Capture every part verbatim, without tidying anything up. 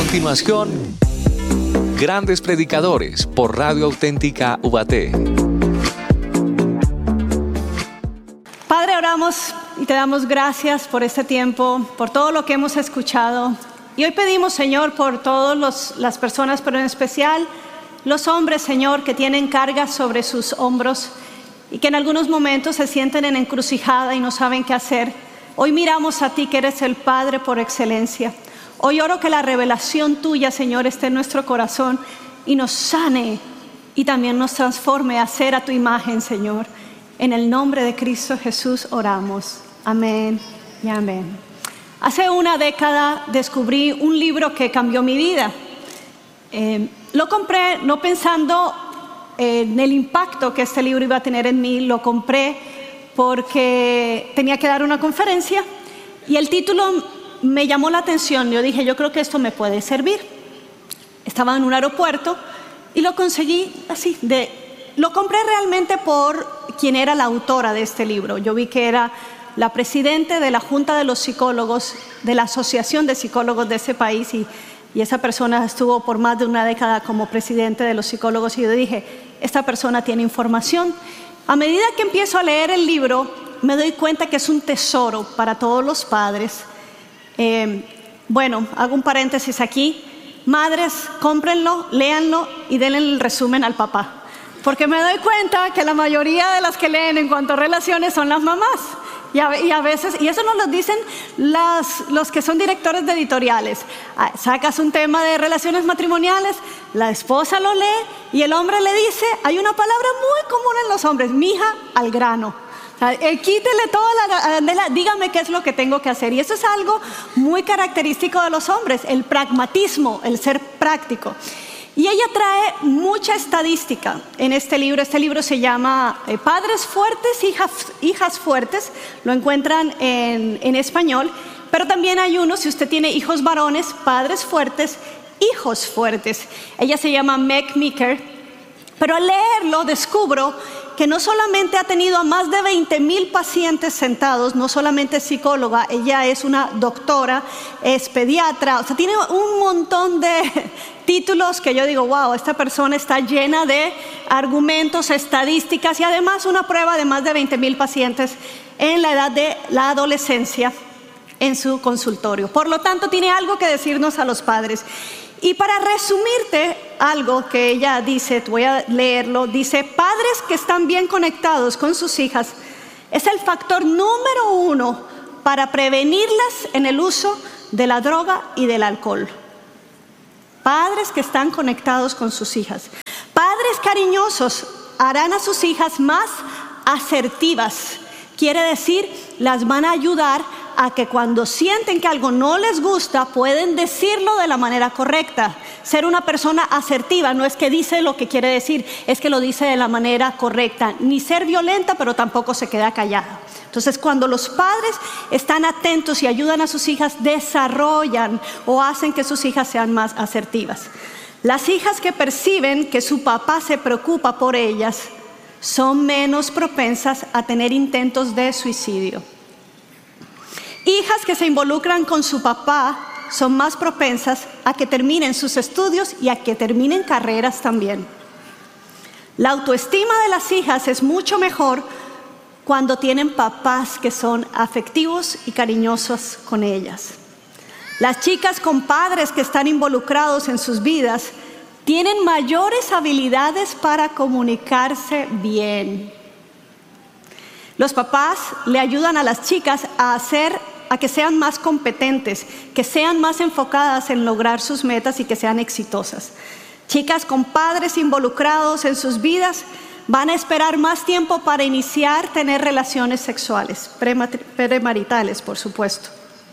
continuación, Grandes Predicadores por Radio Auténtica Ubaté. Padre, oramos y te damos gracias por este tiempo, por todo lo que hemos escuchado. Y hoy pedimos, Señor, por todas las personas, pero en especial los hombres, Señor, que tienen cargas sobre sus hombros y que en algunos momentos se sienten en encrucijada y no saben qué hacer. Hoy miramos a ti, que eres el Padre por excelencia. Hoy oro que la revelación tuya, Señor, esté en nuestro corazón y nos sane y también nos transforme a ser a tu imagen, Señor. En el nombre de Cristo Jesús oramos. Amén y amén. Hace una década descubrí un libro que cambió mi vida. Eh, lo compré no pensando en el impacto que este libro iba a tener en mí. Lo compré porque tenía que dar una conferencia y el título me llamó la atención. Yo dije, yo creo que esto me puede servir. Estaba en un aeropuerto y lo conseguí así. De, lo compré realmente por quien era la autora de este libro. Yo vi que era la presidenta de la Junta de los Psicólogos, de la Asociación de Psicólogos de ese país, y, y esa persona estuvo por más de una década como presidente de los psicólogos, y yo dije, esta persona tiene información. A medida que empiezo a leer el libro, me doy cuenta que es un tesoro para todos los padres. Eh, bueno, hago un paréntesis aquí. Madres, cómprenlo, léanlo y denle el resumen al papá. Porque me doy cuenta que la mayoría de las que leen en cuanto a relaciones son las mamás. Y a, y a veces, y eso nos lo dicen las, los que son directores de editoriales. Ah, sacas un tema de relaciones matrimoniales, la esposa lo lee y el hombre le dice, hay una palabra muy común en los hombres, mija, al grano. O sea, eh, quítele toda la arandela, dígame qué es lo que tengo que hacer. Y eso es algo muy característico de los hombres, el pragmatismo, el ser práctico. Y ella trae mucha estadística en este libro. Este libro se llama eh, Padres Fuertes, hijas, hijas Fuertes. Lo encuentran en, en español. Pero también hay uno, si usted tiene hijos varones, Padres Fuertes, Hijos Fuertes. Ella se llama Meg Meeker. Pero al leerlo descubro que no solamente ha tenido a más de veinte mil pacientes sentados, no solamente es psicóloga, ella es una doctora, es pediatra, o sea, tiene un montón de títulos que yo digo, wow, esta persona está llena de argumentos, estadísticas y además una prueba de más de veinte mil pacientes en la edad de la adolescencia en su consultorio. Por lo tanto, tiene algo que decirnos a los padres. Y para resumirte algo que ella dice, voy a leerlo, dice, padres que están bien conectados con sus hijas es el factor número uno para prevenirlas en el uso de la droga y del alcohol. Padres que están conectados con sus hijas. Padres cariñosos harán a sus hijas más asertivas. Quiere decir, las van a ayudar a que cuando sienten que algo no les gusta, pueden decirlo de la manera correcta. Ser una persona asertiva no es que dice lo que quiere decir, es que lo dice de la manera correcta. Ni ser violenta, pero tampoco se queda callada. Entonces, cuando los padres están atentos y ayudan a sus hijas, desarrollan o hacen que sus hijas sean más asertivas. Las hijas que perciben que su papá se preocupa por ellas son menos propensas a tener intentos de suicidio. Hijas que se involucran con su papá son más propensas a que terminen sus estudios y a que terminen carreras también. La autoestima de las hijas es mucho mejor cuando tienen papás que son afectivos y cariñosos con ellas. Las chicas con padres que están involucrados en sus vidas tienen mayores habilidades para comunicarse bien. Los papás le ayudan a las chicas a hacer a que sean más competentes, que sean más enfocadas en lograr sus metas y que sean exitosas. Chicas con padres involucrados en sus vidas van a esperar más tiempo para iniciar tener relaciones sexuales, premaritales, por supuesto.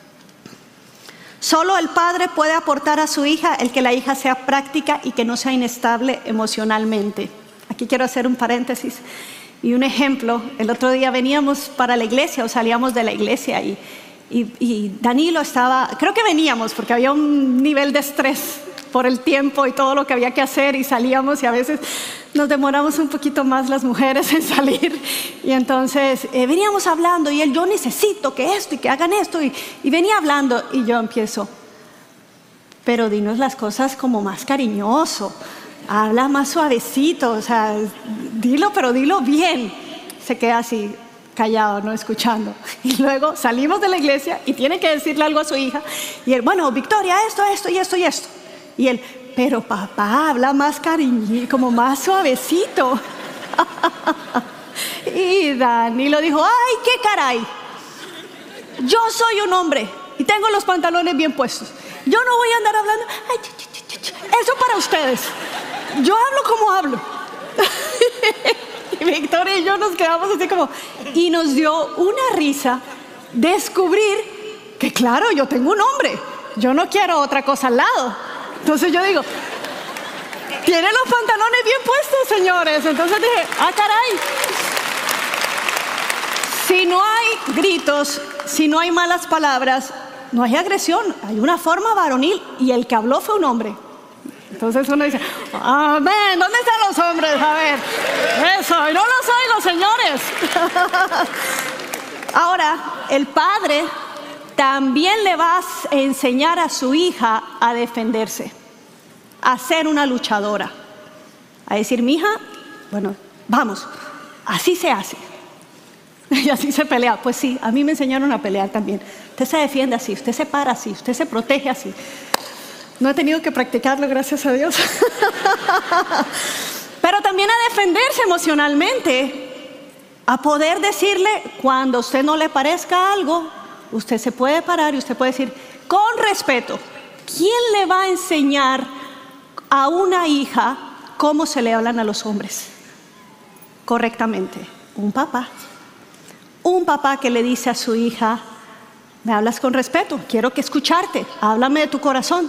Solo el padre puede aportar a su hija el que la hija sea práctica y que no sea inestable emocionalmente. Aquí quiero hacer un paréntesis y un ejemplo. El otro día veníamos para la iglesia o salíamos de la iglesia y Y, y Danilo estaba, creo que veníamos porque había un nivel de estrés por el tiempo y todo lo que había que hacer y salíamos y a veces nos demoramos un poquito más las mujeres en salir y entonces eh, veníamos hablando y él, yo necesito que esto y que hagan esto y, y venía hablando y yo empiezo, pero dinos las cosas como más cariñoso, habla más suavecito, o sea, dilo, pero dilo bien. Se queda así, callado, no escuchando. Y luego salimos de la iglesia y tiene que decirle algo a su hija. Y él, bueno, Victoria, esto, esto y esto y esto. Y él, pero papá, habla más cariñoso, como más suavecito. Y Dani lo dijo, ay, qué caray. Yo soy un hombre y tengo los pantalones bien puestos. Yo no voy a andar hablando, ay, ch, ch, ch, ch. Eso para ustedes. Yo hablo como hablo. Y Victoria y yo nos quedamos así como, y nos dio una risa descubrir que claro, yo tengo un hombre, yo no quiero otra cosa al lado. Entonces yo digo, tiene los pantalones bien puestos, señores. Entonces dije, ah, caray. Si no hay gritos, si no hay malas palabras, no hay agresión, hay una forma varonil y el que habló fue un hombre. Entonces uno dice, amén, ¿dónde están los hombres? A ver, eso, y no los oigo, señores. Ahora, el padre también le va a enseñar a su hija a defenderse, a ser una luchadora, a decir, mija, bueno, vamos, así se hace. Y así se pelea. Pues sí, a mí me enseñaron a pelear también. Usted se defiende así, usted se para así, usted se protege así. No he tenido que practicarlo, gracias a Dios. Pero también a defenderse emocionalmente, a poder decirle cuando a usted no le parezca algo, usted se puede parar y usted puede decir, con respeto, ¿quién le va a enseñar a una hija cómo se le hablan a los hombres correctamente? Un papá. Un papá que le dice a su hija, me hablas con respeto, quiero que escucharte, háblame de tu corazón.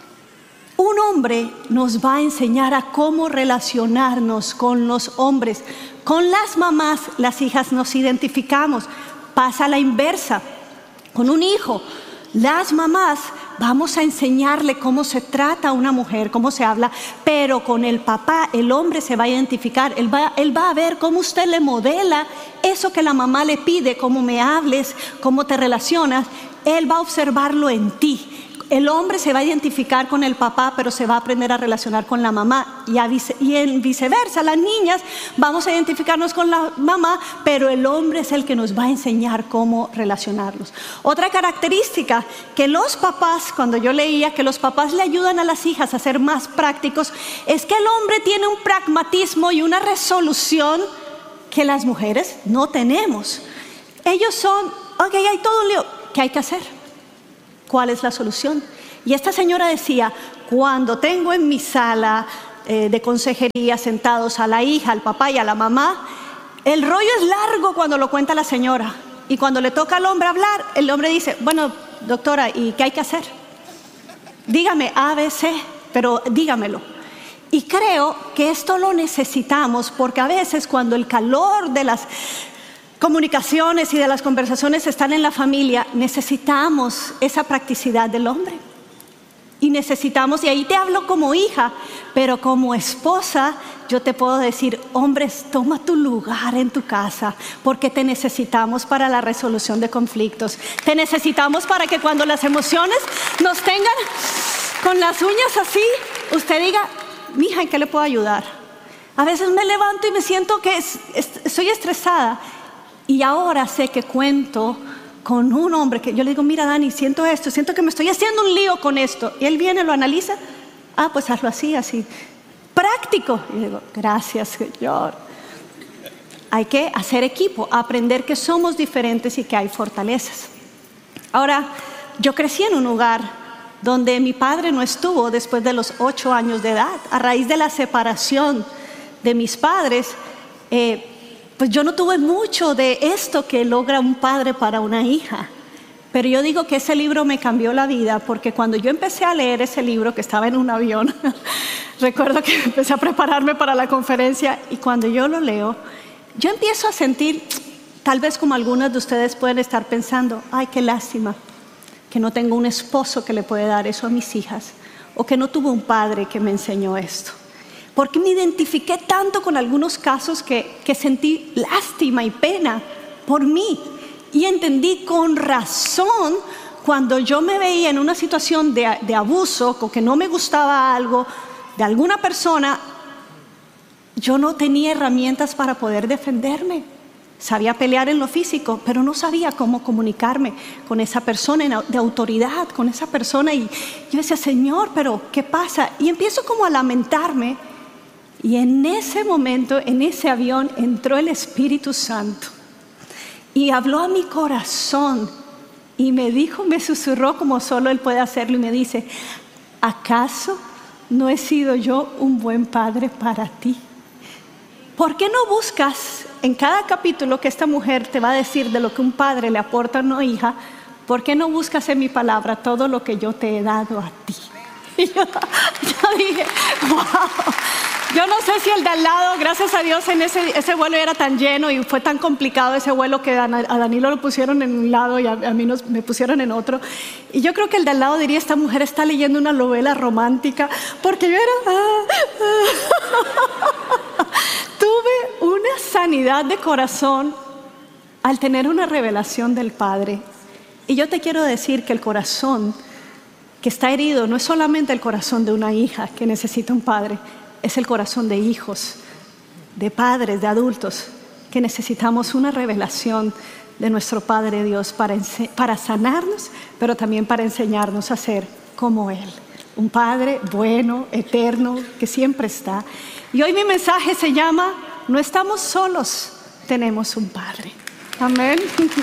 Un hombre nos va a enseñar a cómo relacionarnos con los hombres. Con las mamás, las hijas nos identificamos. Pasa a la inversa. Con un hijo, las mamás vamos a enseñarle cómo se trata a una mujer, cómo se habla, pero con el papá, el hombre se va a identificar, él va, él va a ver cómo usted le modela eso que la mamá le pide, cómo me hables, cómo te relacionas, él va a observarlo en ti. El hombre se va a identificar con el papá, pero se va a aprender a relacionar con la mamá. Y, a vice, y en viceversa, las niñas vamos a identificarnos con la mamá, pero el hombre es el que nos va a enseñar cómo relacionarnos. Otra característica que los papás, cuando yo leía que los papás le ayudan a las hijas a ser más prácticos, es que el hombre tiene un pragmatismo y una resolución que las mujeres no tenemos. Ellos son, ok, hay todo un lío, ¿qué hay que hacer? ¿Cuál es la solución? Y esta señora decía, cuando tengo en mi sala eh, de consejería sentados a la hija, al papá y a la mamá, el rollo es largo cuando lo cuenta la señora. Y cuando le toca al hombre hablar, el hombre dice, bueno, doctora, ¿y qué hay que hacer? Dígame A, B, C, pero dígamelo. Y creo que esto lo necesitamos porque a veces cuando el calor de las comunicaciones y de las conversaciones están en la familia, necesitamos esa practicidad del hombre. Y necesitamos, y ahí te hablo como hija, pero como esposa, yo te puedo decir, hombres, toma tu lugar en tu casa, porque te necesitamos para la resolución de conflictos. Te necesitamos para que cuando las emociones nos tengan con las uñas así, usted diga, mija, ¿en qué le puedo ayudar? A veces me levanto y me siento que es, es, estoy estresada. Y ahora sé que cuento con un hombre que yo le digo, mira Dani, siento esto, siento que me estoy haciendo un lío con esto. Y él viene, lo analiza, ah, pues hazlo así, así. Práctico. Y digo, gracias Señor. Hay que hacer equipo, aprender que somos diferentes y que hay fortalezas. Ahora, yo crecí en un hogar donde mi padre no estuvo después de los ocho años de edad. A raíz de la separación de mis padres, eh, pues yo no tuve mucho de esto que logra un padre para una hija. Pero yo digo que ese libro me cambió la vida porque cuando yo empecé a leer ese libro, que estaba en un avión, recuerdo que empecé a prepararme para la conferencia y cuando yo lo leo, yo empiezo a sentir, tal vez como algunos de ustedes pueden estar pensando, ay, qué lástima que no tengo un esposo que le puede dar eso a mis hijas o que no tuve un padre que me enseñó esto. Porque me identifiqué tanto con algunos casos que, que sentí lástima y pena por mí. Y entendí con razón cuando yo me veía en una situación de, de abuso, o que no me gustaba algo de alguna persona, yo no tenía herramientas para poder defenderme. Sabía pelear en lo físico, pero no sabía cómo comunicarme con esa persona de autoridad, con esa persona. Y yo decía, Señor, pero ¿qué pasa? Y empiezo como a lamentarme. Y en ese momento, en ese avión, entró el Espíritu Santo y habló a mi corazón y me dijo, me susurró como solo Él puede hacerlo y me dice, ¿acaso no he sido yo un buen padre para ti? ¿Por qué no buscas en cada capítulo que esta mujer te va a decir de lo que un padre le aporta a una hija? ¿Por qué no buscas en mi palabra todo lo que yo te he dado a ti? Y yo, yo dije, wow. Yo no sé si el de al lado, gracias a Dios, en ese, ese vuelo era tan lleno y fue tan complicado ese vuelo que a, a Danilo lo pusieron en un lado y a, a mí nos, me pusieron en otro. Y yo creo que el de al lado diría, esta mujer está leyendo una novela romántica, porque yo era... Ah, ah. Tuve una sanidad de corazón al tener una revelación del Padre. Y yo te quiero decir que el corazón que está herido no es solamente el corazón de una hija que necesita un padre, es el corazón de hijos, de padres, de adultos, que necesitamos una revelación de nuestro Padre Dios para, para sanarnos, pero también para enseñarnos a ser como Él. Un Padre bueno, eterno, que siempre está. Y hoy mi mensaje se llama, no estamos solos, tenemos un Padre. Amén.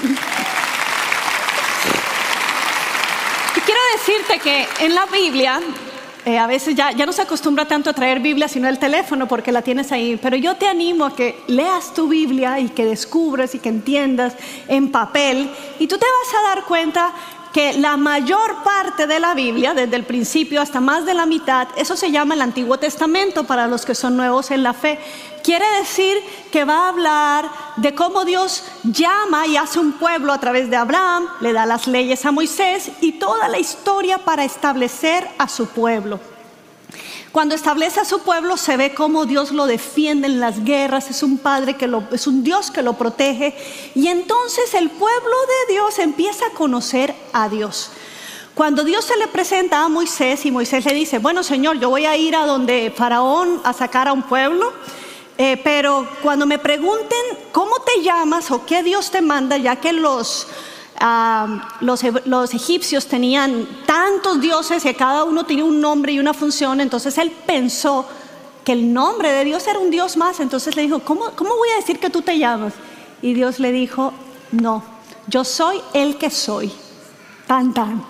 Y quiero decirte que en la Biblia, Eh, a veces ya, ya no se acostumbra tanto a traer Biblia sino el teléfono porque la tienes ahí, pero yo te animo a que leas tu Biblia y que descubras y que entiendas en papel, y tú te vas a dar cuenta que la mayor parte de la Biblia, desde el principio hasta más de la mitad, eso se llama el Antiguo Testamento para los que son nuevos en la fe. Quiere decir que va a hablar de cómo Dios llama y hace un pueblo a través de Abraham, le da las leyes a Moisés y toda la historia para establecer a su pueblo. Cuando establece a su pueblo se ve cómo Dios lo defiende en las guerras, es un padre que lo, es un Dios que lo protege, y entonces el pueblo de Dios empieza a conocer a Dios. Cuando Dios se le presenta a Moisés y Moisés le dice, bueno Señor, yo voy a ir a donde Faraón a sacar a un pueblo, eh, pero cuando me pregunten cómo te llamas o qué Dios te manda, ya que los... Uh, los, los egipcios tenían tantos dioses y cada uno tenía un nombre y una función, entonces él pensó que el nombre de Dios era un Dios más, entonces le dijo, ¿cómo, cómo voy a decir que tú te llamas? Y Dios le dijo, no, yo soy el que soy, tan tan,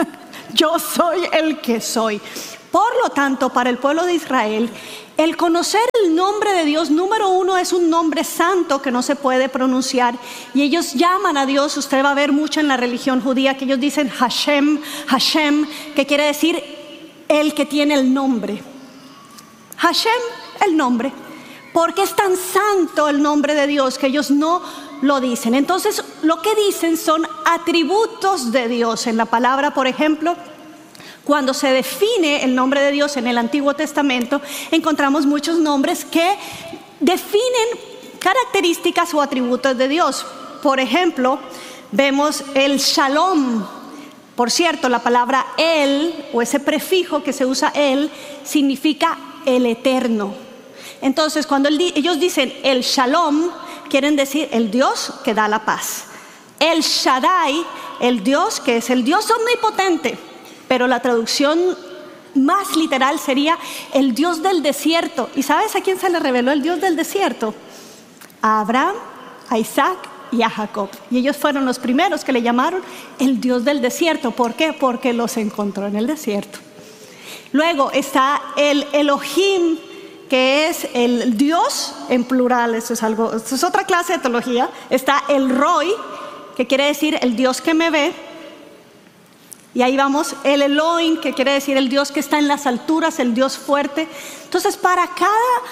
yo soy el que soy. Por lo tanto, para el pueblo de Israel, el conocer el nombre de Dios, número uno, es un nombre santo que no se puede pronunciar. Y ellos llaman a Dios, usted va a ver mucho en la religión judía, que ellos dicen Hashem, Hashem, que quiere decir el que tiene el nombre. Hashem, el nombre. Porque es tan santo el nombre de Dios que ellos no lo dicen. Entonces, lo que dicen son atributos de Dios. En la palabra, por ejemplo, cuando se define el nombre de Dios en el Antiguo Testamento, encontramos muchos nombres que definen características o atributos de Dios. Por ejemplo, vemos el Shalom. Por cierto, la palabra El, o ese prefijo que se usa El, significa el eterno. Entonces, cuando ellos dicen el Shalom, quieren decir el Dios que da la paz. El Shaddai, el Dios que es el Dios omnipotente. Pero la traducción más literal sería el Dios del desierto. ¿Y sabes a quién se le reveló el Dios del desierto? A Abraham, a Isaac y a Jacob. Y ellos fueron los primeros que le llamaron el Dios del desierto. ¿Por qué? Porque los encontró en el desierto. Luego está el Elohim, que es el Dios en plural. Eso es algo, eso es otra clase de teología. Está el Roy, que quiere decir el Dios que me ve. Y ahí vamos, el Elohim, que quiere decir el Dios que está en las alturas, el Dios fuerte. Entonces, para cada,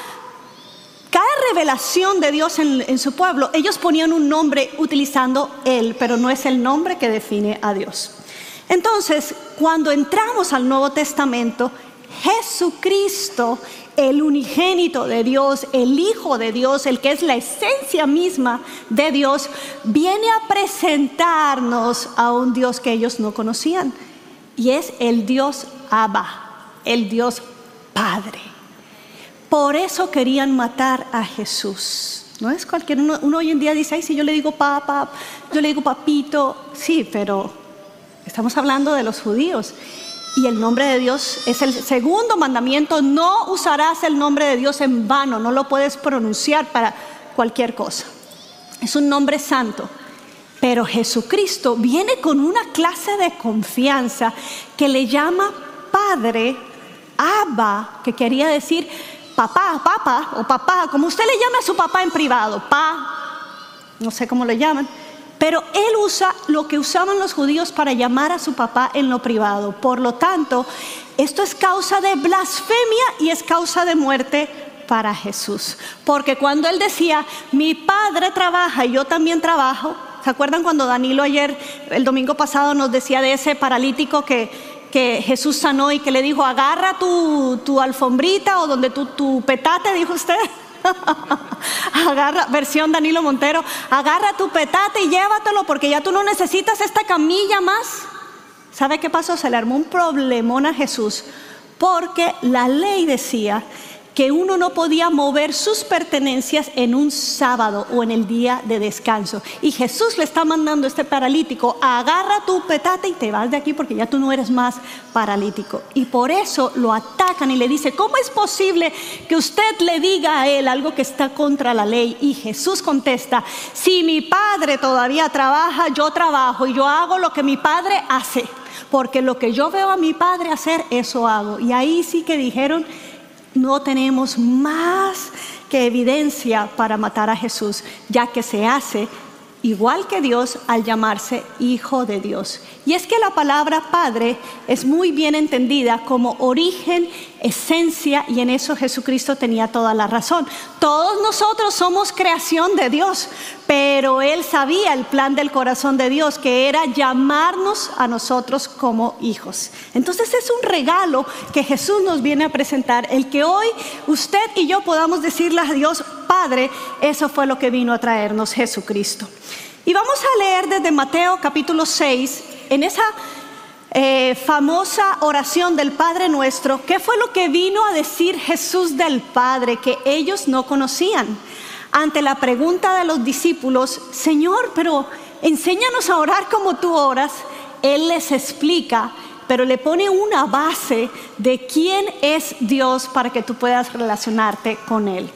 cada revelación de Dios en, en su pueblo, ellos ponían un nombre utilizando Él, pero no es el nombre que define a Dios. Entonces, cuando entramos al Nuevo Testamento, Jesucristo, el unigénito de Dios, el Hijo de Dios, el que es la esencia misma de Dios, viene a presentarnos a un Dios que ellos no conocían. Y es el Dios Abba, el Dios Padre. Por eso querían matar a Jesús. No es cualquier uno, uno hoy en día dice, ay, si yo le digo papá, yo le digo papito. Sí, pero estamos hablando de los judíos. Y el nombre de Dios es el segundo mandamiento. No usarás el nombre de Dios en vano. No lo puedes pronunciar para cualquier cosa. Es un nombre santo. Pero Jesucristo viene con una clase de confianza que le llama Padre, Abba, que quería decir papá, papá o papá, como usted le llame a su papá en privado, pa, no sé cómo le llaman. Pero él usa lo que usaban los judíos para llamar a su papá en lo privado. Por lo tanto, esto es causa de blasfemia y es causa de muerte para Jesús. Porque cuando él decía, mi padre trabaja y yo también trabajo. ¿Se acuerdan cuando Danilo ayer, el domingo pasado, nos decía de ese paralítico que, que Jesús sanó y que le dijo, agarra tu, tu alfombrita o donde tu, tu petate, dijo usted? Agarra, versión Danilo Montero, agarra tu petate y llévatelo porque ya tú no necesitas esta camilla más. ¿Sabe qué pasó? Se le armó un problemón a Jesús porque la ley decía que uno no podía mover sus pertenencias en un sábado o en el día de descanso. Y Jesús le está mandando a este paralítico, agarra tu petate y te vas de aquí porque ya tú no eres más paralítico. Y por eso lo atacan y le dice, ¿cómo es posible que usted le diga a él algo que está contra la ley? Y Jesús contesta, si mi padre todavía trabaja, yo trabajo y yo hago lo que mi padre hace. Porque lo que yo veo a mi padre hacer, eso hago. Y ahí sí que dijeron, no tenemos más que evidencia para matar a Jesús, ya que se hace igual que Dios al llamarse Hijo de Dios. Y es que la palabra Padre es muy bien entendida como origen, esencia, y en eso Jesucristo tenía toda la razón. Todos nosotros somos creación de Dios, pero Él sabía el plan del corazón de Dios, que era llamarnos a nosotros como hijos. Entonces es un regalo que Jesús nos viene a presentar, el que hoy usted y yo podamos decirle a Dios, Padre, eso fue lo que vino a traernos Jesucristo. Y vamos a leer desde Mateo capítulo seis, en esa eh, famosa oración del Padre Nuestro, ¿qué fue lo que vino a decir Jesús del Padre que ellos no conocían? Ante la pregunta de los discípulos, Señor, pero enséñanos a orar como tú oras, Él les explica, pero le pone una base de quién es Dios para que tú puedas relacionarte con Él.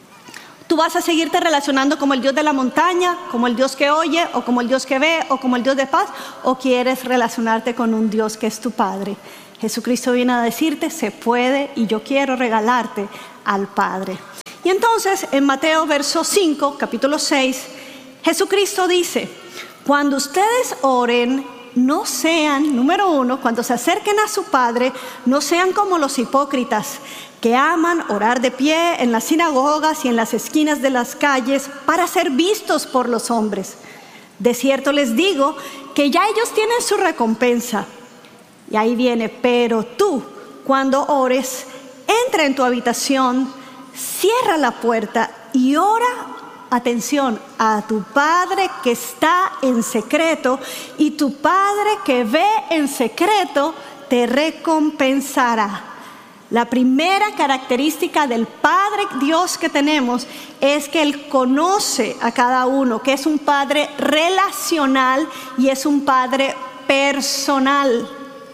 Tú vas a seguirte relacionando como el Dios de la montaña, como el Dios que oye, o como el Dios que ve, o como el Dios de paz, o quieres relacionarte con un Dios que es tu Padre. Jesucristo viene a decirte, se puede, y yo quiero regalarte al Padre. Y entonces, en Mateo verso cinco, capítulo seis, Jesucristo dice, cuando ustedes oren, no sean, número uno, cuando se acerquen a su Padre, no sean como los hipócritas, que aman orar de pie en las sinagogas y en las esquinas de las calles para ser vistos por los hombres. De cierto les digo que ya ellos tienen su recompensa. Y ahí viene, pero tú, cuando ores, entra en tu habitación, cierra la puerta y ora, atención, a tu Padre que está en secreto, y tu Padre que ve en secreto te recompensará. La primera característica del Padre Dios que tenemos es que Él conoce a cada uno, que es un Padre relacional y es un Padre personal.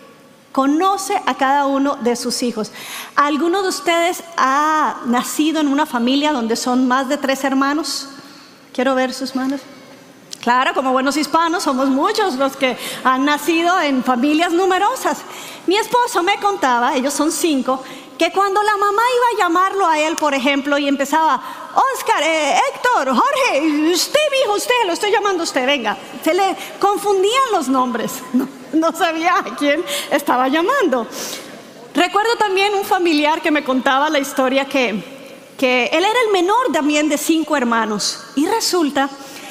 Conoce a cada uno de sus hijos. ¿Alguno de ustedes ha nacido en una familia donde son más de tres hermanos? Quiero ver sus manos. Claro, como buenos hispanos, somos muchos los que han nacido en familias numerosas. Mi esposo me contaba, ellos son cinco, que cuando la mamá iba a llamarlo a él, por ejemplo, y empezaba, Oscar, eh, Héctor, Jorge, usted, mi hijo, usted, lo estoy llamando a usted, venga. Se le confundían los nombres, no, no sabía a quién estaba llamando. Recuerdo también un familiar que me contaba la historia que, que él era el menor también de cinco hermanos, y resulta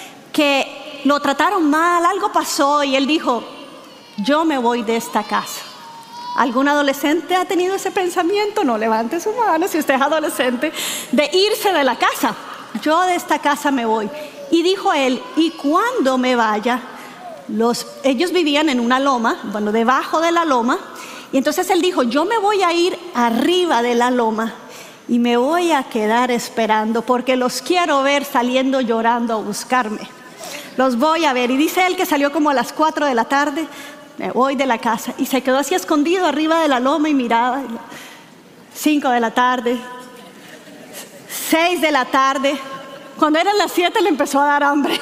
que lo trataron mal, algo pasó y él dijo, yo me voy de esta casa. ¿Algún adolescente ha tenido ese pensamiento? No levante su mano si usted es adolescente, de irse de la casa. Yo de esta casa me voy. Y dijo él, y cuando me vaya, los, ellos vivían en una loma, bueno, debajo de la loma, y entonces él dijo, yo me voy a ir arriba de la loma y me voy a quedar esperando porque los quiero ver saliendo llorando a buscarme. Los voy a ver. Y dice él que salió como a las cuatro de la tarde, me voy de la casa, y se quedó así escondido arriba de la loma y miraba. Cinco de la tarde, seis de la tarde, cuando eran las siete le empezó a dar hambre.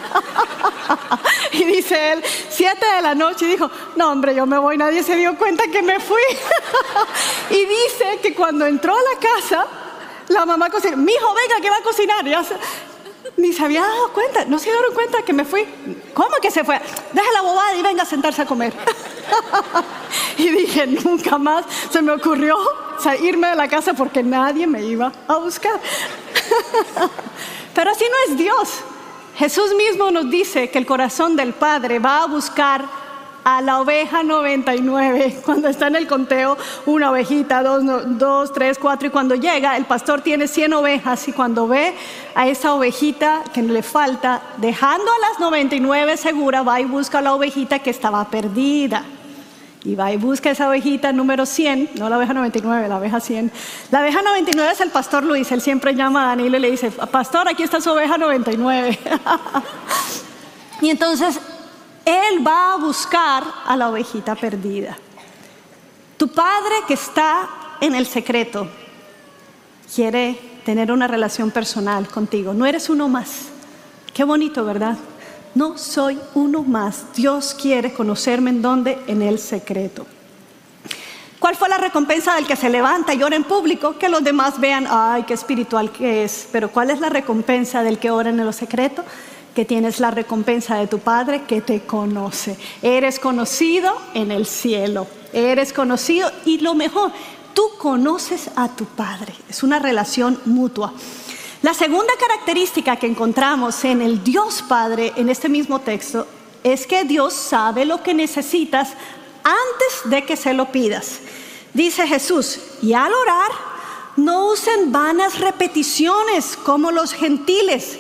Y dice él, siete de la noche, y dijo, no hombre, yo me voy, nadie se dio cuenta que me fui. Y dice que cuando entró a la casa, la mamá cocinó, mijo, venga que va a cocinar. Y se, ni se había dado cuenta, no se dieron cuenta que me fui. ¿Cómo que se fue? Deja la bobada y venga a sentarse a comer. Y dije, nunca más se me ocurrió irme de la casa porque nadie me iba a buscar. Pero así no es Dios. Jesús mismo nos dice que el corazón del Padre va a buscar a la oveja noventa y nueve. Cuando está en el conteo, una ovejita, dos, dos, tres, cuatro, y cuando llega, el pastor tiene cien ovejas, y cuando ve a esa ovejita que le falta, dejando a las noventa y nueve segura, va y busca a la ovejita que estaba perdida. Y va y busca esa ovejita número cien, no la oveja noventa y nueve, la oveja cien. La oveja noventa y nueve es el pastor Luis. Él siempre llama a Danilo y le dice, pastor, aquí está su oveja noventa y nueve. Y entonces él va a buscar a la ovejita perdida. Tu Padre que está en el secreto quiere tener una relación personal contigo. No eres uno más. Qué bonito, ¿verdad? No soy uno más. Dios quiere conocerme. ¿En dónde? En el secreto. ¿Cuál fue la recompensa del que se levanta y ora en público? Que los demás vean, ay, qué espiritual que es. Pero ¿cuál es la recompensa del que ora en lo secreto? Que tienes la recompensa de tu Padre que te conoce. Eres conocido en el cielo. Eres conocido, y lo mejor, tú conoces a tu Padre. Es una relación mutua. La segunda característica que encontramos en el Dios Padre en este mismo texto es que Dios sabe lo que necesitas antes de que se lo pidas. Dice Jesús, y al orar no usen vanas repeticiones como los gentiles,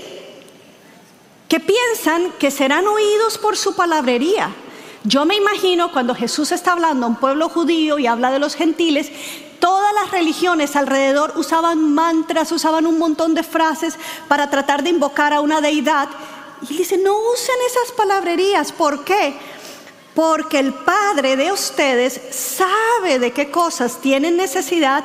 que piensan que serán oídos por su palabrería. Yo me imagino cuando Jesús está hablando a un pueblo judío y habla de los gentiles, todas las religiones alrededor usaban mantras, usaban un montón de frases para tratar de invocar a una deidad. Y él dice, no usen esas palabrerías. ¿Por qué? Porque el Padre de ustedes sabe de qué cosas tienen necesidad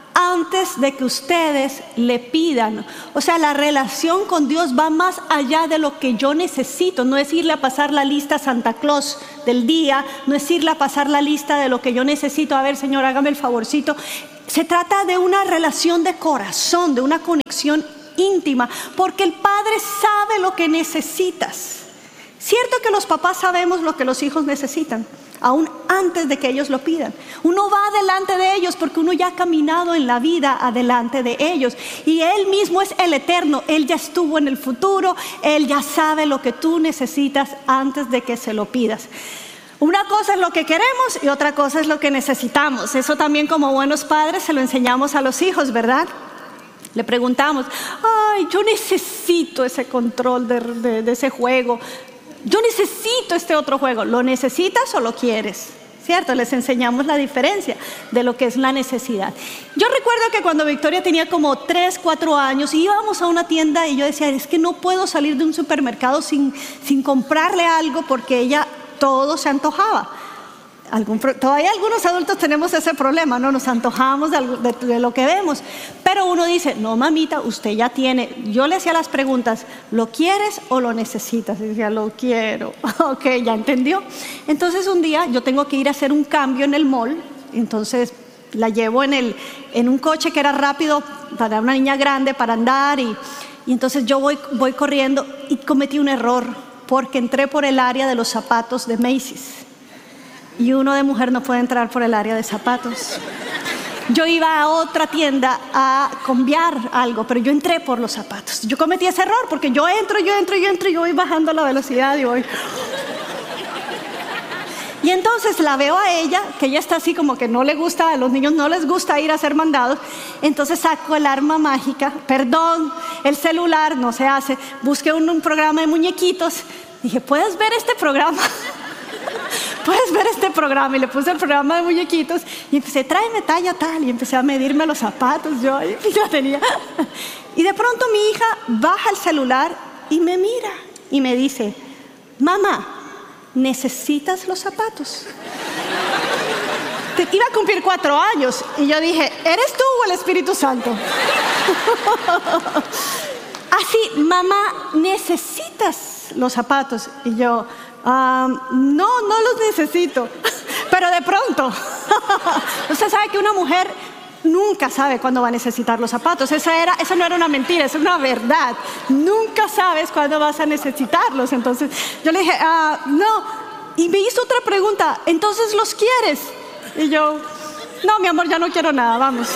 antes de que ustedes le pidan. O sea, la relación con Dios va más allá de lo que yo necesito. No es irle a pasar la lista a Santa Claus del día, no es irle a pasar la lista de lo que yo necesito. A ver, Señor, hágame el favorcito. Se trata de una relación de corazón, de una conexión íntima, porque el Padre sabe lo que necesitas. Cierto que los papás sabemos lo que los hijos necesitan, aún antes de que ellos lo pidan. Uno va delante de ellos porque uno ya ha caminado en la vida adelante de ellos, y Él mismo es el eterno. Él ya estuvo en el futuro. Él ya sabe lo que tú necesitas antes de que se lo pidas. Una cosa es lo que queremos y otra cosa es lo que necesitamos. Eso también, como buenos padres, se lo enseñamos a los hijos, ¿verdad? Le preguntamos, ay, yo necesito ese control de, de, de ese juego. Yo necesito este otro juego. ¿Lo necesitas o lo quieres? ¿Cierto? Les enseñamos la diferencia de lo que es la necesidad. Yo recuerdo que cuando Victoria tenía como tres, cuatro años, íbamos a una tienda y yo decía, es que no puedo salir de un supermercado sin, sin comprarle algo, porque ella todo se antojaba. Algún, todavía algunos adultos tenemos ese problema, ¿no? Nos antojamos de, de, de lo que vemos. Pero uno dice, no mamita, usted ya tiene. Yo le hacía las preguntas, ¿lo quieres o lo necesitas? Y decía, lo quiero. Ok, ya entendió. Entonces un día yo tengo que ir a hacer un cambio en el mall. Entonces la llevo en, el, en un coche que era rápido para una niña grande para andar. Y, y entonces yo voy, voy corriendo y cometí un error, porque entré por el área de los zapatos de Macy's. Y uno de mujer no puede entrar por el área de zapatos. Yo iba a otra tienda a cambiar algo, pero yo entré por los zapatos. Yo cometí ese error porque yo entro, yo entro, yo entro y yo voy bajando la velocidad y voy. Y Y entonces la veo a ella, que ella está así como que no le gusta, a los niños no les gusta ir a ser mandados. Entonces saco el arma mágica, perdón, el celular no se hace. Busqué un, un programa de muñequitos. Dije, ¿puedes ver este programa? ¿Puedes ver este programa? Y le puse el programa de muñequitos y empecé, tráeme talla tal, y empecé a medirme los zapatos, yo y la tenía. Y de pronto mi hija baja el celular y me mira y me dice, mamá, ¿necesitas los zapatos? Te iba a cumplir cuatro años y yo dije, ¿eres tú o el Espíritu Santo? Así, mamá, ¿necesitas los zapatos? Y yo, um, no, no los necesito. Pero de pronto, usted sabe que una mujer nunca sabe cuándo va a necesitar los zapatos. Esa, era, esa no era una mentira, esa es una verdad. Nunca sabes cuándo vas a necesitarlos. Entonces yo le dije, ah, no. Y me hizo otra pregunta, ¿entonces los quieres? Y yo, no, mi amor, ya no quiero nada, vamos.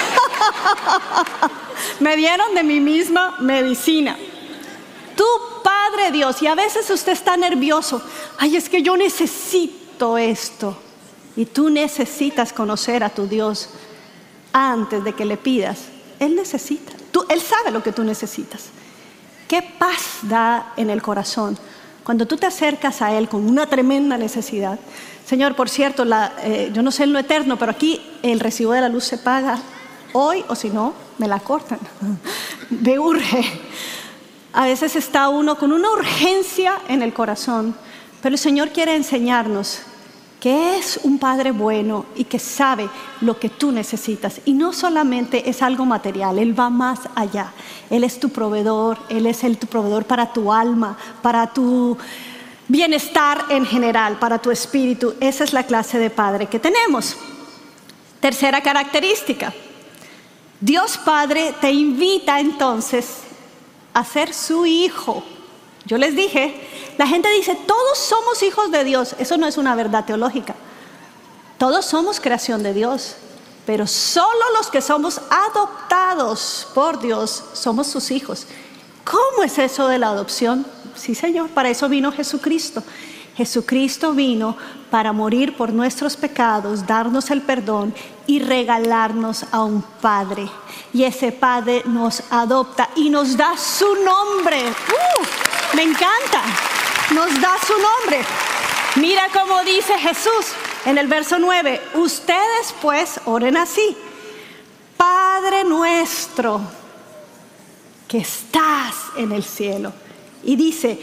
Me dieron de mi misma medicina. Tu Padre Dios, y a veces usted está nervioso. Ay, es que yo necesito esto. Y tú necesitas conocer a tu Dios antes de que le pidas. Él necesita, tú, Él sabe lo que tú necesitas. ¿Qué paz da en el corazón cuando tú te acercas a Él con una tremenda necesidad? Señor, por cierto, la, eh, yo no sé en lo eterno, pero aquí el recibo de la luz se paga hoy, o si no, me la cortan. Me urge. A veces está uno con una urgencia en el corazón, pero el Señor quiere enseñarnos que es un Padre bueno y que sabe lo que tú necesitas. Y no solamente es algo material, Él va más allá. Él es tu proveedor, Él es el, tu proveedor para tu alma, para tu bienestar en general, para tu espíritu. Esa es la clase de Padre que tenemos. Tercera característica. Dios Padre te invita entonces a ser su hijo. Yo les dije, la gente dice, todos somos hijos de Dios. Eso no es una verdad teológica. Todos somos creación de Dios, pero solo los que somos adoptados por Dios somos sus hijos. ¿Cómo es eso de la adopción? Sí, Señor, para eso vino Jesucristo. Jesucristo vino para morir por nuestros pecados, darnos el perdón y regalarnos a un Padre. Y ese Padre nos adopta y nos da su nombre. ¡Uh! Me encanta. Nos da su nombre. Mira cómo dice Jesús en el verso nueve. Ustedes pues oren así. Padre nuestro que estás en el cielo. Y dice,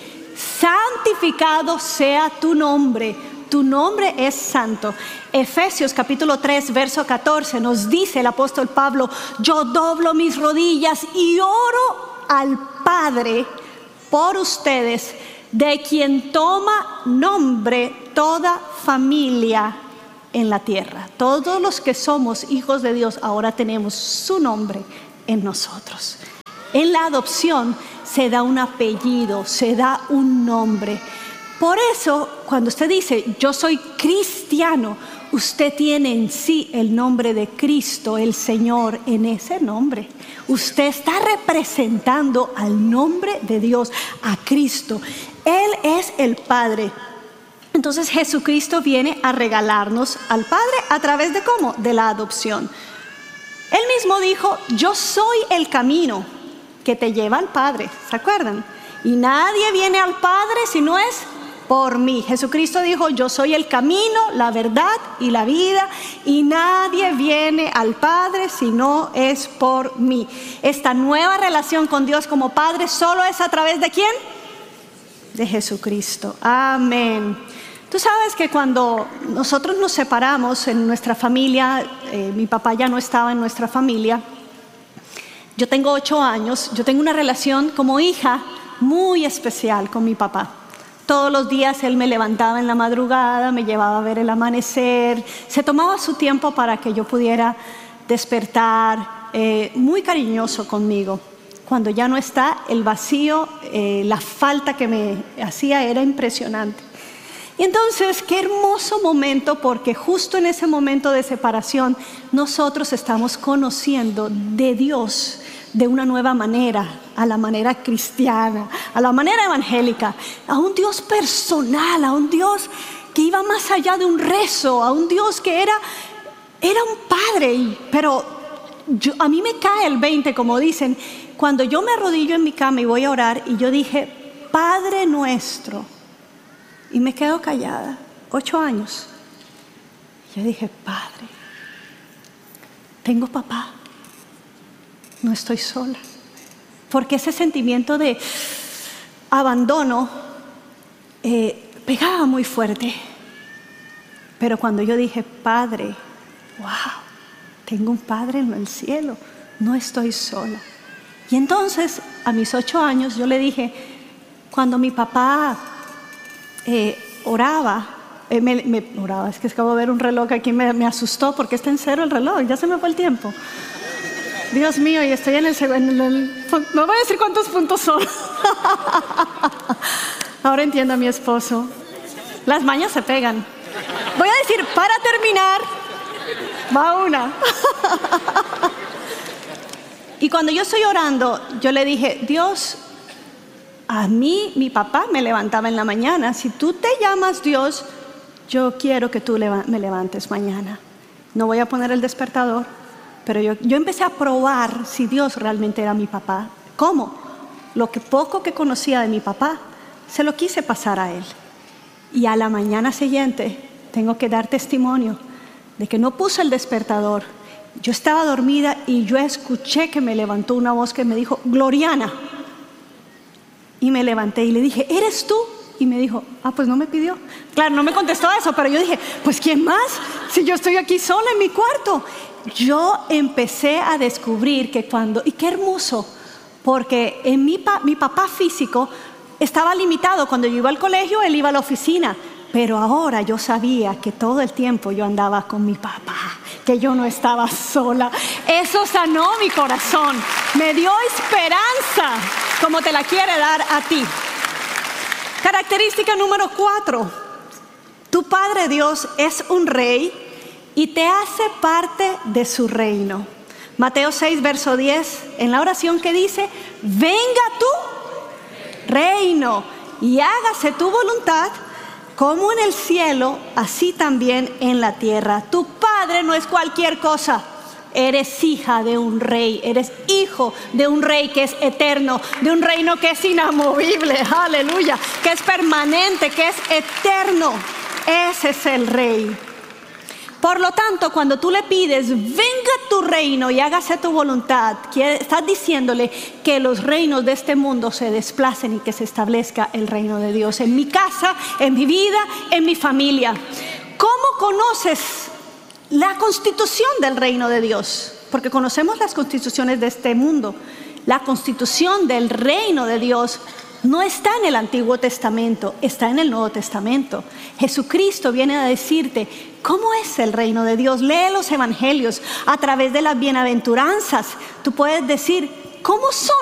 santificado sea tu nombre. Tu nombre es santo. Efesios capítulo tres verso catorce nos dice el apóstol Pablo, yo doblo mis rodillas y oro al Padre por ustedes, de quien toma nombre toda familia en la tierra. Todos los que somos hijos de Dios ahora tenemos su nombre en nosotros. En la adopción se da un apellido, se da un nombre. Por eso, cuando usted dice, yo soy cristiano, usted tiene en sí el nombre de Cristo, el Señor, en ese nombre. Usted está representando al nombre de Dios, a Cristo. Él es el Padre. Entonces Jesucristo viene a regalarnos al Padre a través de ¿cómo? De la adopción. Él mismo dijo, yo soy el camino que te lleva al Padre. ¿Se acuerdan? Y nadie viene al Padre si no es por mí. Jesucristo dijo, yo soy el camino, la verdad y la vida, y nadie viene al Padre si no es por mí. Esta nueva relación con Dios como Padre solo es a través de ¿quién? De Jesucristo. Amén. Tú sabes que cuando nosotros nos separamos en nuestra familia, eh, mi papá ya no estaba en nuestra familia. Yo tengo ocho años, yo tengo una relación como hija muy especial con mi papá. Todos los días él me levantaba en la madrugada, me llevaba a ver el amanecer, se tomaba su tiempo para que yo pudiera despertar, eh, muy cariñoso conmigo. Cuando ya no está, el vacío, eh, la falta que me hacía era impresionante. Y entonces, qué hermoso momento, porque justo en ese momento de separación, nosotros estamos conociendo de Dios de una nueva manera, a la manera cristiana, a la manera evangélica, a un Dios personal, a un Dios que iba más allá de un rezo, a un Dios que era, era un padre. Pero yo, a mí me cae el veinte, como dicen, cuando yo me arrodillo en mi cama y voy a orar, y yo dije, Padre nuestro, y me quedo callada, ocho años. Yo dije, Padre, tengo papá, no estoy sola. Porque ese sentimiento de abandono eh, pegaba muy fuerte. Pero cuando yo dije, Padre, wow, tengo un Padre en el cielo, no estoy sola. Y entonces, a mis ocho años, yo le dije, cuando mi papá eh, oraba, eh, me, me oraba, es que acabo de ver un reloj aquí, me, me asustó porque está en cero el reloj, ya se me fue el tiempo. Dios mío, y estoy en el segundo, no voy a decir cuántos puntos son. Ahora entiendo a mi esposo. Las mañas se pegan. Voy a decir, para terminar, va una. Y cuando yo estoy orando, yo le dije, Dios, a mí, mi papá me levantaba en la mañana. Si tú te llamas Dios, yo quiero que tú me levantes mañana. No voy a poner el despertador, pero yo, yo empecé a probar si Dios realmente era mi papá. ¿Cómo? Lo que poco que conocía de mi papá, se lo quise pasar a él. Y a la mañana siguiente, tengo que dar testimonio de que no puse el despertador. Yo estaba dormida y yo escuché que me levantó una voz que me dijo, Gloriana. Y me levanté y le dije, ¿eres tú? Y me dijo, ah, pues no me pidió. Claro, no me contestó eso, pero yo dije, pues ¿quién más? Si yo estoy aquí sola en mi cuarto. Yo empecé a descubrir que cuando, y qué hermoso, porque en mi, pa, mi papá físico estaba limitado. Cuando yo iba al colegio, él iba a la oficina. Pero ahora yo sabía que todo el tiempo yo andaba con mi papá, que yo no estaba sola. Eso sanó mi corazón, me dio esperanza, como te la quiere dar a ti. Característica número cuatro. Tu Padre Dios es un rey y te hace parte de su reino. Mateo seis, verso diez, en la oración que dice, venga tu reino y hágase tu voluntad, como en el cielo, así también en la tierra. Tu Padre no es cualquier cosa. Eres hija de un rey, eres hijo de un rey que es eterno, de un reino que es inamovible, aleluya, que es permanente, que es eterno. Ese es el rey. Por lo tanto, cuando tú le pides, venga tu reino y hágase tu voluntad, estás diciéndole que los reinos de este mundo se desplacen y que se establezca el reino de Dios en mi casa, en mi vida, en mi familia. ¿Cómo conoces la constitución del reino de Dios? Porque conocemos las constituciones de este mundo. La constitución del reino de Dios no está en el Antiguo Testamento, está en el Nuevo Testamento. Jesucristo viene a decirte cómo es el reino de Dios. Lee los evangelios a través de las bienaventuranzas. Tú puedes decir, ¿cómo son